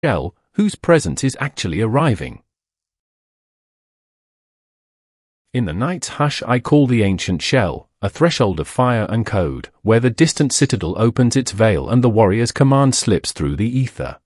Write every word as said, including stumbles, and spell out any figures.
shell, whose presence is actually arriving. In the night's hush I call the ancient shell, a threshold of fire and code, where the distant citadel opens its veil and the warrior's command slips through the ether.